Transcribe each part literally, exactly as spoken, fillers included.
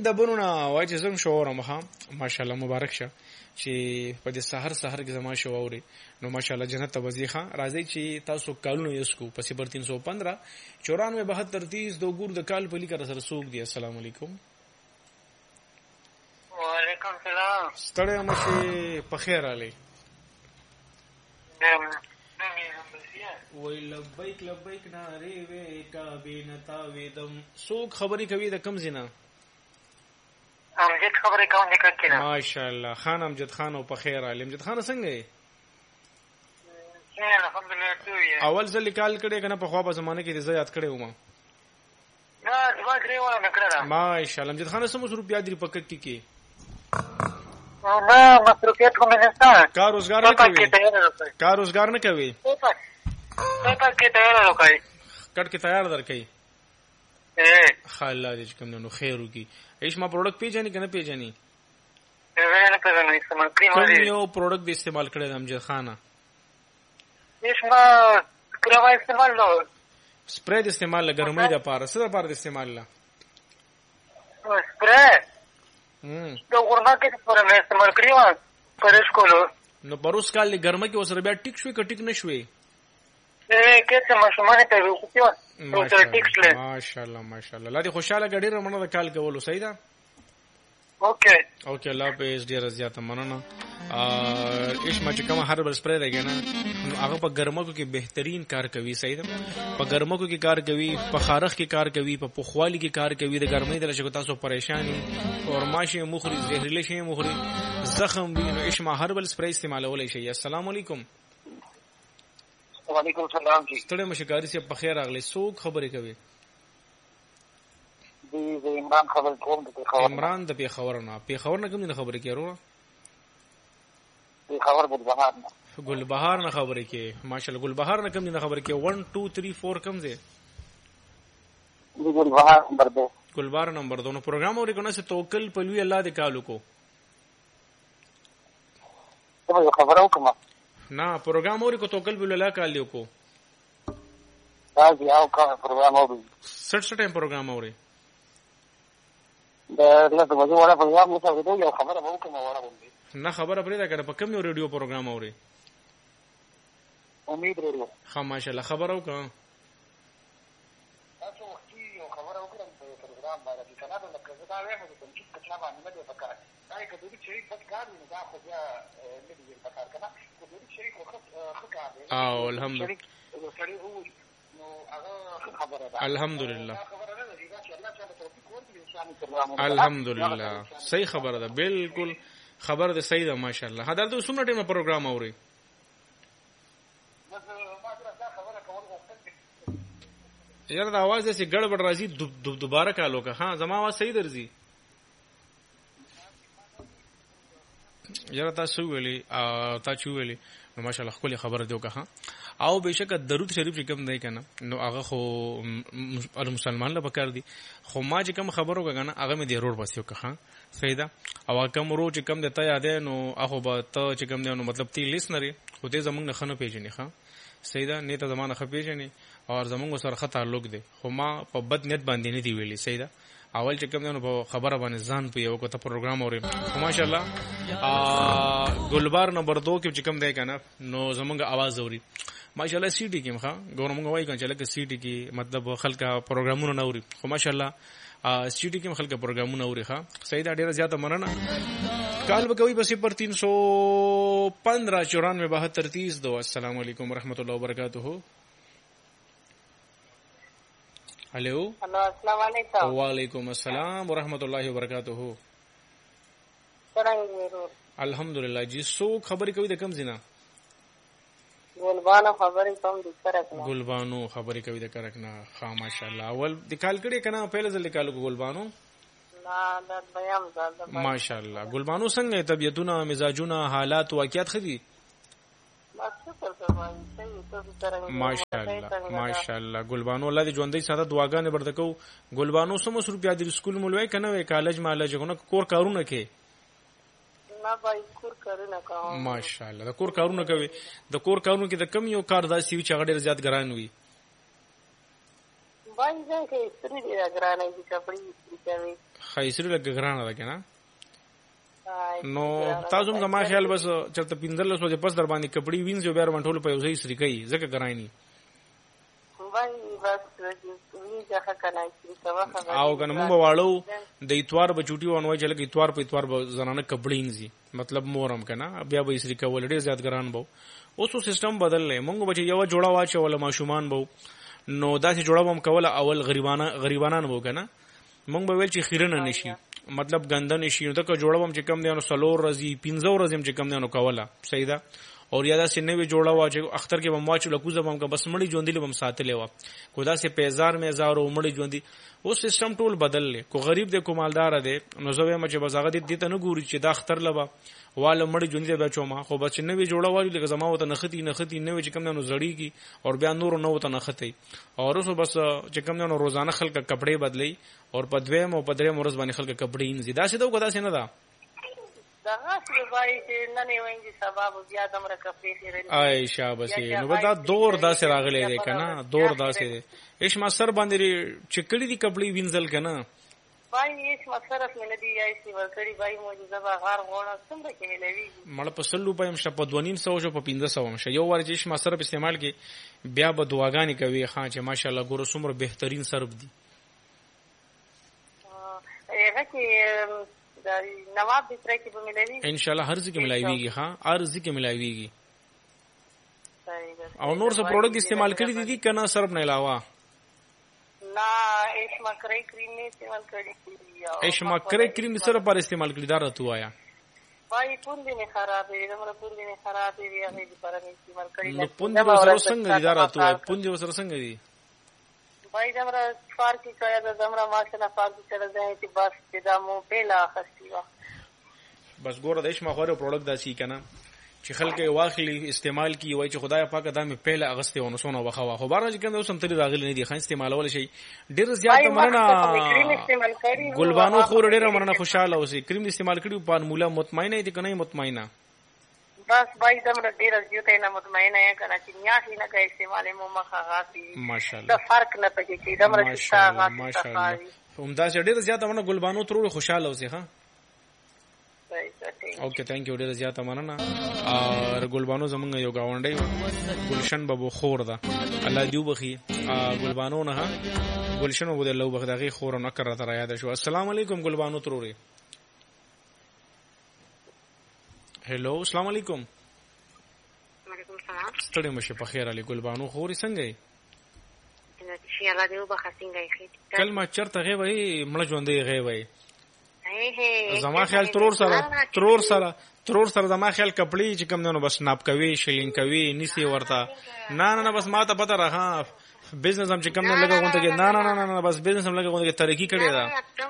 د بنونه وای چې زم شو رمخه ماشاءالله مبارک شه چې په دې سحر سحر کې زما شو اوري نو ماشاءالله جنت ته وزيخه راځي چې تاسو کالونو یسکو په صفر تین سو پندرہ چورانوے بہتر تیس دو ګور د کال په لیکه سره سوق دی. السلام علیکم. وعلیکم السلام. ستړی مشه په خیر علي. وای لبیک لبیک ناره وې کا بینتا وېدم سوق خبرې کوي د کم زینا امجد خبرې کوم د ککینه. ماشاءالله خان امجد خان او په خیر علي. امجد خان څنګه یې؟ الحمدلله. اول ځل کال کړي کنه په خوا په زمانه کې دې یاد کړي ومه. نه دوا کړی و نه کړه. ماشاءالله. امجد خان سم سو روپیا دې پکټ کې نه مصروفیت کوم نه ستا کار روزګار نه کوي. کار روزګار نه کوي. کټ کې تیار راکای. کټ کې تیار درکای. اے خاله دې کوم نو خیر وکي. ایش ما پروډکټ پیژنې کنه پیژنې؟ نه پیژنې استعمال کړی ما کوم یو پروډکټ دې استعمال کړی د امجد خان؟ ایش ما کروا استعمال نو سپری د استعمال لګرمې د پاره سره پاره د استعمال لا سپری هم دا ورما کې پر مې استعمال کړی و پرېش کولو نو پروس کال ګرمه کې وسره بیا ټیک شوې کټیک نشوي. اے کته مشمانه ته وکړو ټول ټیکس له. ماشاءالله ماشاءالله. لا دې خوشاله غډیر مننه د کال کولو. صحیح ده. اوکې اوکې الله په ډیر زیاته مننه. ا ایش ما چې کوم هربل سپری دی کنه هغه په ګرمکو کې بهترین کار کوي. صحیح ده. په ګرمکو کې کار کوي، په خارخ کې کار کوي، په پخوالي کې کار کوي. د ګرمۍ د لږه تاسو پریشانی او ماشي مخري زهريله شي مخري زخم وینو ایش ما هربل سپری استعمالولای شي. السلام علیکم. وعلیکم السلام جی. ستړي مشکاري سي په خیر اغلی. سوق خبرې کوي. دی عمران خبر کوم د خبر. عمران د پیښور نه. پیښور نه کوم نه خبرې کوي ورو. پیښور ګلبهار نه. ګلبهار نه خبرې کوي. ماشاءالله. ګلبهار نه کوم نه خبرې کوي. one two three four کوم دی؟ ګلبهار نمبر دو. ګلبهار نمبر دو. نو پروګرام اورې کنه چې توکل په لوی الله د کالو کو. ته خبرو کوم؟ نه پروګرام اورې کو توکل په لوی الله کال لیو کو. راځي او کا پروګرام اورې. سټ سټ ټایم پروګرام اورې. دا له ته وځو ولا پروګرام مو ته یو خبره وو کوم وره وندي. نه خبره پرې دا کړه په کوم یو ریډیو پروګرام اورې؟ امید ریډیو. ها ماشاءالله خبرو کا. تاسو وخت یو خبره وکړم په پروګرام باندې کنه دا لکه دا وایم چې کوم څه کله باندې نه دی پکار. دا کله چې شریک پکار نه دا خو بیا نه دی پکار کنه. کله چې شریک خو خو کار دی. او الحمدلله. الحمدلله. الحمدلله. صحیح خبره ده. بالکل خبر ده. صحیح ده. ماشاءالله. حضرت څومره ټیم پروګرام اوري؟ یاره د आवाज دې ګړبړ راځي دوباره کالو کا. ها زما आवाज صحیح درځي؟ یاره تاسو ویلي او تاسو ویلي نو ماشاءالله خپل خبره دیو که او بهشکه درود شریف چې کوم دی کنه نو هغه خو مسلمان له پکار دی. خو ما چې کوم خبرو کنه هغه مې دی روډ بسیو که صحیح ده. او کوم رو چې کوم دته یادې نو هغه به ته چې کوم دی نو مطلب تی لیس نری خو دې زمونږ نه خنه پیژنې ښا صحیح ده. نیته زمانه خ پیژنې او زمونږ سره خطر تعلق دی خو ما په بد نیت باندې نه دی ویلي. صحیح ده. اول چې کوم دی نو په خبره باندې ځان په یو کوته پروګرام اوري خو ماشاءالله ګلبار نمبر دو کې چې کوم دی کنه نو زمونږ आवाज اوري ماشاءالله. سی ډي کې مخه ګورمږه وای کنه چې لکه سی ډي کې مطلب خلک پروګرامونه نه اوري خو ماشاءالله سی ډي کې خلک پروګرامونه اوري ښا صحیح ده. ډیره زیاته مننه. کال به کوي په صفر تین سو پندرہ چورانوے بہتر تیس دو. السلام علیکم ورحمۃ اللہ وبرکاتہ. ہلو السلام علیکم. وعلیکم السلام ورحمۃ اللہ وبرکاتہ. الحمدللہ. جی سو خبرې کوي د کم زینا؟ ګلبانو خبرې کوم د کرکنه. ګلبانو خبرې کوي د کرکنه. ها ماشاءالله. اول د کال کړي کنه پهله ځل کالو ګلبانو؟ نه دا بیم زړه. ماشاءالله. ګلبانو څنګه طبيعتونه مزاجونه حالات واقعیت خدي؟ ماشاءالله ماشاءالله. ګلبانو الله دې ژوندۍ ساده دعاګانې برته کو. ګلبانو سمو سر روپیا د سکول مولوي کنه وې کالج مالج غو کور کارونه کې نه بای کور کارونه کوم. ماشاءالله. د کور کارونه کوي. د کور کارونه کې د کم یو کار داسي چې غډیر زیات ګران وي؟ باندې ځکه استری دی ګرانه دي کپړې کوي خایسری لګ ګرانه ده کنه نو تاسو هم زما خیال بس چرته پینځل سو پس در باندې کپړې وینځو بیا ورنټول په یوځای سری کوي ځکه ګرانی باندې بس وینځه کنه چې کوه او کنه مو واړو د اتوار بچوټي ونوي چې لګ اتوار په اتوار زنانه کپړې انځي مطلب مورم کنه بیا به سری کول ډیر زیات ګران بو اوس سیستم بدل لې مونږ بچ یو جوړا واچو ولا ماشومان بو نو داسې جوړا هم کوله اول غریبانه غریبانان وو کنه مونږ به ویل چې خیرنه نشي مطلب ګندن شي نو دغه جوړا هم چې کم دی نو سلور رزي پنځو رزي هم چې کم دی نو کوله صحیح ده اور یادا سینې وی جوړا واچو اختر کې بم واچو لکوزه بم کا بس مړی ژوندې بم ساتلې و کودا سه پیزار میزار او مړی ژوندې او سیستم ټول بدل لې کو غریب دی کو مالدار دی نو زوی مچ بزاغه دي ته نه ګوري چې دا اختر لبا واله مړی ژوندې بچو ما خو بچ نه وی جوړا والی لکه زما وته نختی نختی نه وی چې کم نو زړیږي اور بیا نور نو وته نختی اور اوس بس چې کم نو روزانه خلک کپڑے بدلی اور پدوی مو پدری مرز باندې خلک کپڑے ان زیاده سیده کو دا سینه دا دغه څه وای چې نن وینځي سبب بیا دمره کپې خیرني آی شاباسي نو دا دور داسې راغلی دی کنه دور داسې دی ايش ما سر باندې چکړی دی کپړې وینځل کنه وای هیڅ مصرف نه دی یای سی ورکړي وای معجزه به غار غوړه څنګه کې ملوي مړ په سلو پم شپ په دوانیم سو شو په پنځه سو شه یو ور چې ما سر په استعمال کې بیا به دعاګانې کوي خان چې ماشاءالله ګورو څومره بهترین سرب دی هغه کې نواب دې تر کې به ملوي ان شاء الله هر ځای کې ملایويږي ها هر ځای کې ملایويږي او نور څه پروډکټ استعمال کړی دي کنه سرب نه علاوه نا ایشما کرے کریم نے استعمال کړی ایشما کرے کریم سره پر استعمال کړی دا راته وایا وای پوندې نه خراب دي زموږ پوندې نه خراب دي هغه پر استعمال کړی نو پوندې سره څنګه دي دا راته وایا پوندې سره څنګه دي وای زموږ فارکی کړه دا زموږ ماشاءالله فارکی کړه دا چې بس دا مو پیلا خستی وا بس ګوره د ایشما خوره پروډکټ داسي کنه چې خلک واخلي استعمال کی وای چې خدای پاک دا مې پهله اغسته ونه سونه وخوا خو بارنه چې کوم اوسم تری راغلی نه دي خان استعمالول شي ډیر زیات مننه ګلبانو خور ډیر مننه خوشاله اوسې کریم استعمال کړي په مولا مطمئنه دي کنه مطمئنه بس بای دمر ډیر زیات نه مطمئنه یا کنه چې نیا هی نه کوي استعمال مو مخه غاسي ماشاءالله دا فرق نه پکې چې دمر شتا غاسي ماشاءالله همدا ډیر زیات مننه ګلبانو تر خوشاله اوسې ها اوکے تھینک یو ډیر زیاته مننه اور ګلبانو زمونږ یو گاونډي ګلشن بابو خور ده الله دیو بخي ګلبانو نه ګلشن بابو د الله بخي دغه خور نه کړه تر یاد شو السلام علیکم ګلبانو تروري هلو السلام علیکم وعلیکم السلام ستړي مشه په خیر علي ګلبانو خوري څنګه یې چې الله دیو بخي څنګه یې کلمه چرته غوي مړ ژوندې غوي زما خیال ترور سره ترور سره ترور سره زما خیال کپړې چې کم نه بس ناپ کوي شیلینګ کوي نسی ورته نه نه بس ما ته پته راغه بزنس هم چې کم نه لګا غونته کې نه نه نه نه بس بزنس هم لګا غونته کې ترقی کړی دا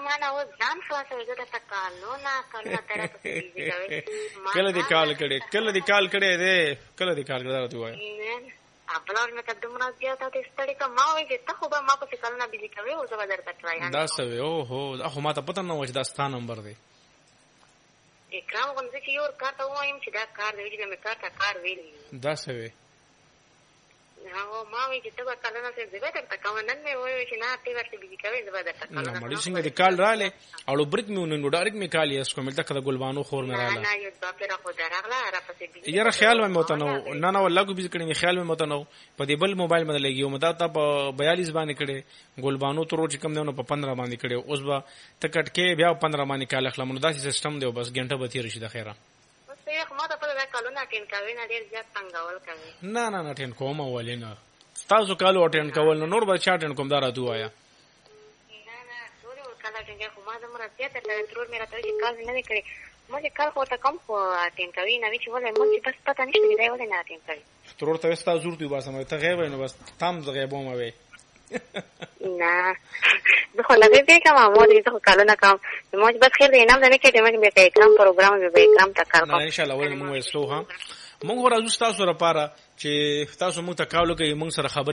کله دې کال کړي کله دې کال کړي دې کله دې کال کړی دا ته وای خپلور مې قدم راځي ته ستړي کا ما وې چې ته خو به ما په څیر نه بيزي کوي او زه به درته ټرای دا سوي او هو اخو ما ته پته نه و چې دا ستاسو نمبر دی اکرام غونځي چې یو کار ته وایم چې دا کار دی چې مې کار ته کار ویلی دا سوي هغه ما وې چې ته به کله نه څه زه درته کوم نن مې وې چې نه ته ورته بيزي کوي زه به درته کوم نه مړي څنګه دې کال رااله او بریک مې نن ډایرکټ مې کال یې اسکو مې تک د ګلبانو خور مې رااله نه یو دا پر خو درغلا را پسې بيزي یاره خیال مې مت نه نه نه والله کو بيزي کړي مې خیال مې مت نه په دې بل موبایل باندې لګیو مدا ته په بیالیس باندې کړي ګلبانو ترور چې کم نه په پندرہ باندې کړي اوس به تکټ کې بیا پندرہ باندې کال اخلم نو داسې سیستم دی بس غنټه به تیر شي د خیره بس یو ما ته په دا کالونه ټین کوي نه ډیر زیات څنګه ول کوي نه نه نه ټین کوم ولې نه تاسو کالو اټینډ کول نو نور به چا اټینډ کوم دا راته وایا نه نه ټول کله څنګه خو ما زموږ راځي ته ترور مې راته چې کال نه کړی مې کال خو ته کوم خو اټینډ کوي نه چې ولې مې بس پته نشته دی ولې نه اټینډ کوي ترور ته وستا زور دی باسم ته غیب نو بس تام غیبو ما وي نه زه خو لږه دې کوم مو دې خو کال نه کوم مې بس خیر دی نه نه کې دې مې به اکرام پروګرام به اکرام تا کار کوم ان شاء الله ولې مو وسلو ها مونږ ورته تاسو لپاره چې تاسو مونږ ته کالو کوي مونږ سره خبر